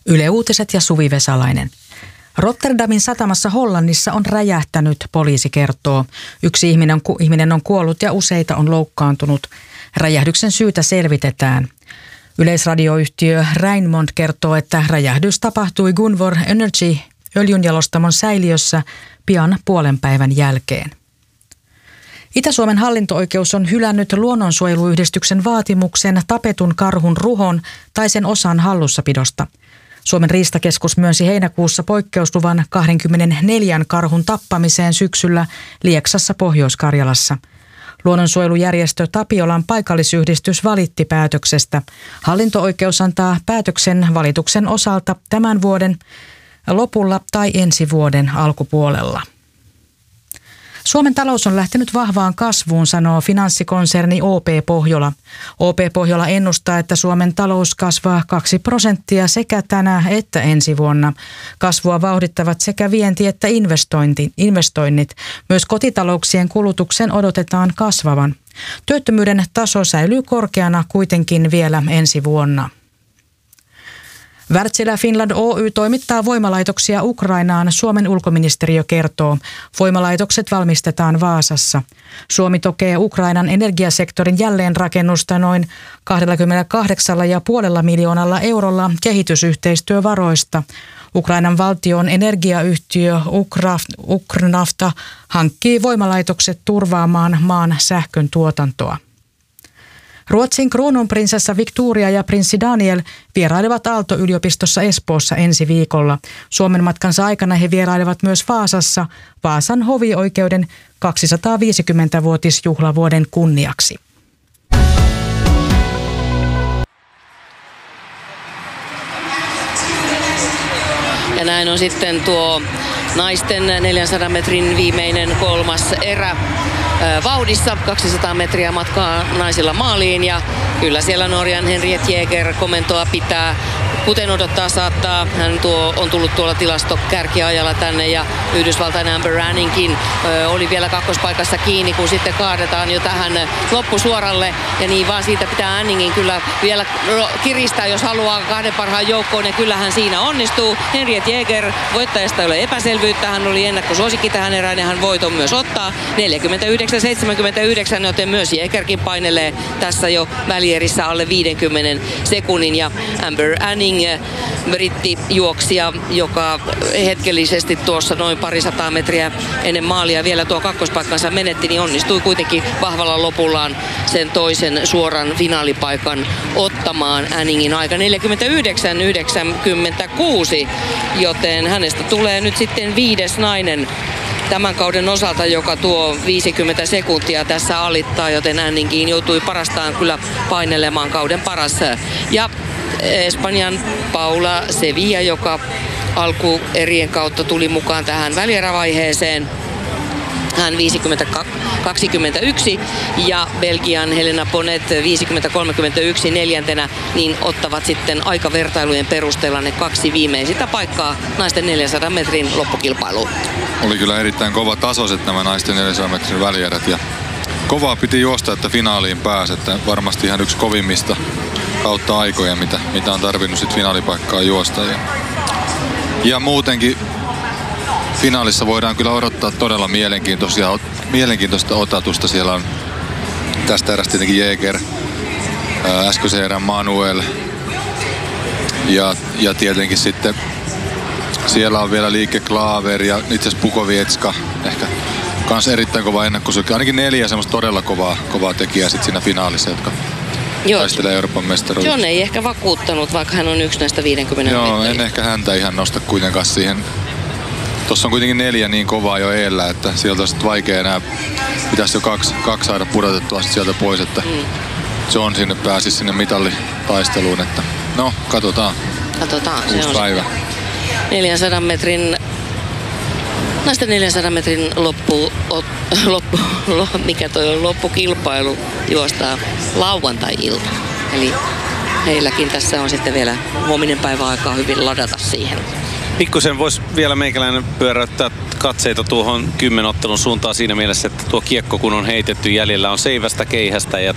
Yle Uutiset ja Suvi Vesalainen. Rotterdamin satamassa Hollannissa on räjähtänyt, poliisi kertoo. Yksi ihminen on kuollut ja useita on loukkaantunut. Räjähdyksen syytä selvitetään. Yleisradioyhtiö Rijnmond kertoo, että räjähdys tapahtui Gunvor Energy öljynjalostamon säiliössä pian puolen päivän jälkeen. Itä-Suomen hallinto-oikeus on hylännyt luonnonsuojeluyhdistyksen vaatimuksen tapetun karhun ruhon tai sen osan hallussapidosta. Suomen riistakeskus myönsi heinäkuussa poikkeusluvan 24 karhun tappamiseen syksyllä Lieksassa Pohjois-Karjalassa. Luonnonsuojelujärjestö Tapiolan paikallisyhdistys valitti päätöksestä. Hallinto-oikeus antaa päätöksen valituksen osalta tämän vuoden lopulla tai ensi vuoden alkupuolella. Suomen talous on lähtenyt vahvaan kasvuun, sanoo finanssikonserni OP Pohjola. OP Pohjola ennustaa, että Suomen talous kasvaa 2% sekä tänä että ensi vuonna. Kasvua vauhdittavat sekä vienti että investoinnit. Myös kotitalouksien kulutuksen odotetaan kasvavan. Työttömyyden taso säilyy korkeana kuitenkin vielä ensi vuonna. Wärtsilä Finland Oy toimittaa voimalaitoksia Ukrainaan, Suomen ulkoministeriö kertoo. Voimalaitokset valmistetaan Vaasassa. Suomi tukee Ukrainan energiasektorin jälleenrakennusta noin 28,5 miljoonalla eurolla kehitysyhteistyövaroista. Ukrainan valtion energiayhtiö Ukrnafta hankkii voimalaitokset turvaamaan maan sähkön tuotantoa. Ruotsin kruununprinsessa Victoria ja prinssi Daniel vierailevat Aalto-yliopistossa Espoossa ensi viikolla. Suomen matkansa aikana he vierailevat myös Vaasassa Vaasan hovioikeuden 250-vuotisjuhlavuoden kunniaksi. Ja näin on sitten tuo naisten 400 metrin viimeinen kolmas erä vauhdissa. 200 metriä matkaa naisilla maaliin ja kyllä siellä Norjan Henriette Jäger komentoa pitää. Kuten odottaa saattaa, hän on tullut tuolla tilastokärkiajalla tänne ja Yhdysvaltain Amber Anningkin oli vielä kakkospaikassa kiinni, kun sitten kaadetaan jo tähän loppusuoralle. Ja niin vaan siitä pitää Anningin kyllä vielä kiristää, jos haluaa kahden parhaan joukkoon ja kyllähän siinä onnistuu. Henriette Jäger voittajasta ei ole epäselvyyttä, hän oli ennakkosuosikki tähän erään ja hän voiton myös ottaa. 49-79, joten myös Jägerkin painelee tässä jo välierissä alle 50 sekunnin ja Amber Anning brittijuoksija, joka hetkellisesti tuossa noin parisataa metriä ennen maalia vielä tuo kakkospaikansa menetti, niin onnistui kuitenkin vahvalla lopullaan sen toisen suoran finaalipaikan ottamaan. Anningin aika 49-96, joten hänestä tulee nyt sitten 5. nainen tämän kauden osalta, joka tuo 50 sekuntia tässä alittaa, joten Anningin joutui parastaan kyllä painelemaan kauden paras. Ja Espanjan Paula Sevilla, joka alkuerien kautta tuli mukaan tähän välierävaiheeseen. Hän 50-21 ja Belgian Helena Bonet 50-31 neljäntenä, niin ottavat sitten aikavertailujen perusteella ne 2 viimeisintä paikkaa naisten 400 metrin loppukilpailuun. Oli kyllä erittäin kova tasoiset nämä naisten 400 metrin välierät ja kovaa piti juosta, että finaaliin pääsi, että varmasti ihan yksi kovimmista kautta aikoja, mitä on tarvinnut sit finaalipaikkaa juosta. Ja muutenkin finaalissa voidaan kyllä odottaa todella mielenkiintoista otatusta. Siellä on tästä erästä tietenkin Jäger, äskeisen erän Manuel ja tietenkin sitten siellä on vielä Liike Klaver ja itse asiassa Pukovietska ehkä kans erittäin kova ennakkosuosikki. Ainakin 4 semmoista todella kovaa tekijää sit siinä finaalissa, jotka taistelee Euroopan mestaruudesta. John ei ehkä vakuuttanut, vaikka hän on yksi näistä 50 Joo, en ehkä häntä ihan nosta kuitenkaan siihen. Tuossa on kuitenkin 4 niin kovaa jo eellä, että sieltä on sitten vaikea enää. Pitäisi jo kaksi saada pudotettua sieltä pois, että John sinne pääsisi sinne mitallitaisteluun. Että no, katsotaan. Se on päivä. 400 metrin naisten 400 metrin loppukilpailu juostaa lauantai-ilta. Eli heilläkin tässä on sitten vielä huominen päivä aikaa hyvin ladata siihen. Pikkusen voisi vielä meikäläinen pyöräyttää katseita tuohon 10 ottelun suuntaan siinä mielessä, että tuo kiekko kun on heitetty jäljellä on seivästä keihästä ja